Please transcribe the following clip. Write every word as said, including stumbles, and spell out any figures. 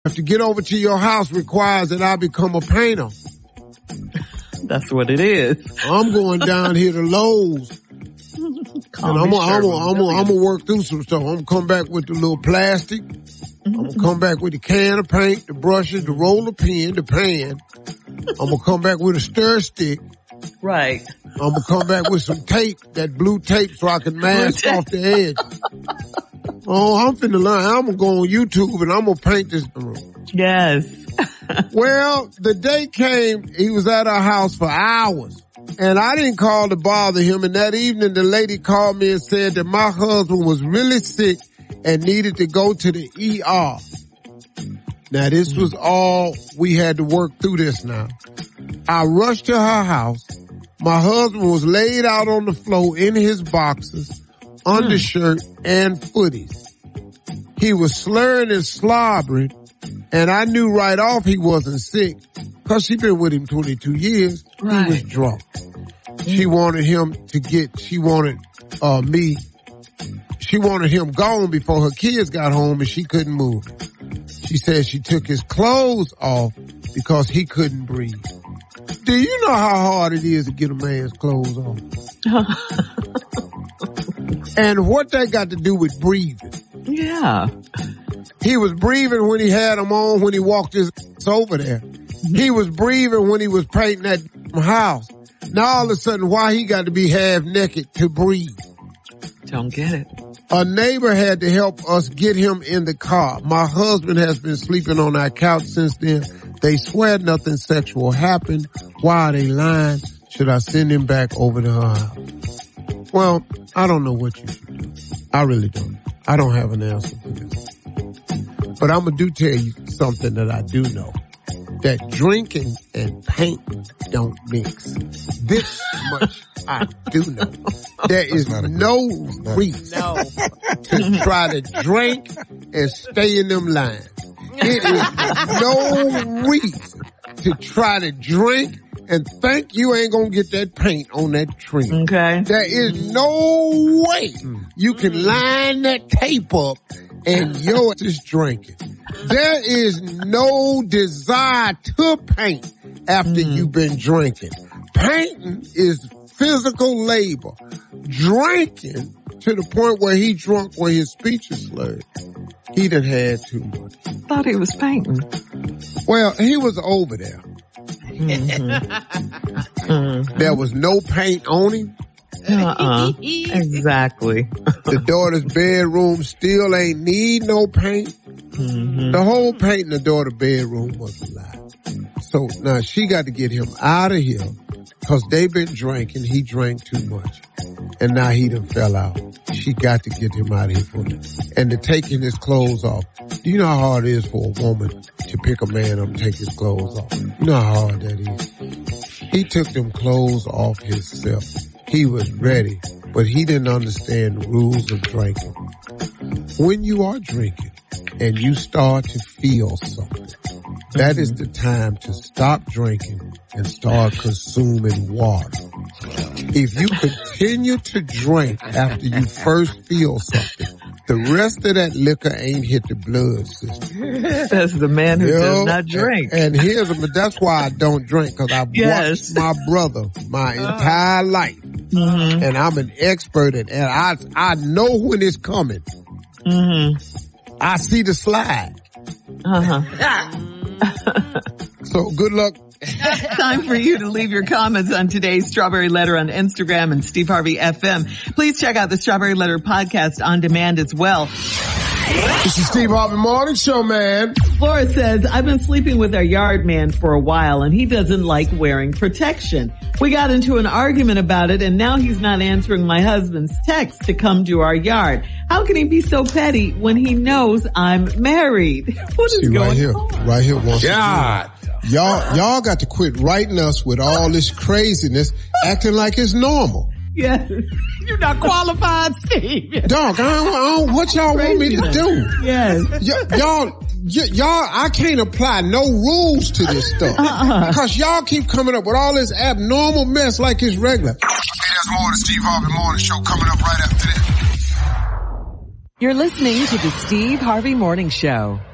To get over to your house requires that I become a painter. That's what it is. I'm going down here to Lowe's. Call and I'm me going Sherwin to Williams. work through some stuff. I'm going to come back with the little plastic. I'm going to come back with the can of paint, the brushes, the roller pen, the pan. I'm going to come back with a stir stick. Right. I'm going to come back with some tape, that blue tape, so I can mask off the edge. Oh, I'm finna learn. I'm going to go on YouTube and I'm going to paint this room. Yes. Well, the day came, he was at our house for hours. And I didn't call to bother him. And that evening, the lady called me and said that my husband was really sick and needed to go to the E R. Now, this was all, we had to work through this now. I rushed to her house. My husband was laid out on the floor in his boxers, undershirt, and footies. He was slurring and slobbering, and I knew right off he wasn't sick, because she'd been with him twenty-two years. Right. He was drunk. She wanted him to get, she wanted uh me, she wanted him gone before her kids got home and she couldn't move. She said she took his clothes off because he couldn't breathe. Do you know how hard it is to get a man's clothes off? And what that got to do with breathing? Yeah. He was breathing when he had them on, when he walked his ass over there. He was breathing when he was painting that house. Now all of a sudden, why he got to be half naked to breathe? Don't get it. A neighbor had to help us get him in the car. My husband has been sleeping on our couch since then. They swear nothing sexual happened. Why are they lying? Should I send him back over to her house? Well, I don't know what you should do. I really don't. I don't have an answer for this. But I'm going to do tell you something that I do know. That drinking and painting don't mix. This much I do know. There is no reason no. to try to drink and stay in them lines. It is no reason to try to drink and think you ain't gonna get that paint on that tree. Okay. There is no way you can line that tape up and you're just drinking. There is no desire to paint after mm. you've been drinking. Painting is physical labor. Drinking to the point where he drunk where his speech is slurred. He done had too much. Thought he was painting. Well, he was over there. Mm-hmm. Mm-hmm. There was no paint on him. Uh-uh. Exactly. The daughter's bedroom still ain't need no paint. Mm-hmm. The whole paint in the daughter's bedroom was a lie. So now she got to get him out of here because they've been drinking. He drank too much. And now he done fell out. She got to get him out of here for me. And to taking his clothes off. Do you know how hard it is for a woman to pick a man up and take his clothes off? You know how hard that is? He took them clothes off himself. He was ready, but he didn't understand the rules of drinking. When you are drinking and you start to feel something, that is the time to stop drinking and start consuming water. If you continue to drink after you first feel something, the rest of that liquor ain't hit the blood system. That's the man who you does know, not drink. And, and here's a, that's why I don't drink, because I've yes. watched my brother my entire life. Mm-hmm. And I'm an expert at it. And I, I know when it's coming. Mm-hmm. I see the slide. Uh-huh. So good luck. Time for you to leave your comments on today's Strawberry Letter on Instagram and Steve Harvey F M. Please check out the Strawberry Letter podcast on demand as well. This is Steve Harvey Morning Show, man. Flora says, I've been sleeping with our yard man for a while and he doesn't like wearing protection. We got into an argument about it and now he's not answering my husband's text to come to our yard. How can he be so petty when he knows I'm married? What is See, going right here, on? right here once God. again. Y'all, y'all got to quit writing us with all this craziness, acting like it's normal. Yes. You're not qualified, Steve. Dog, I don't, I don't, what y'all want me to do? Yes. Y- y'all, y- y'all, I can't apply no rules to this stuff. Uh-uh. Because y'all keep coming up with all this abnormal mess like it's regular. Hey, there's more of the Steve Harvey Morning Show coming up right after this. You're listening to the Steve Harvey Morning Show.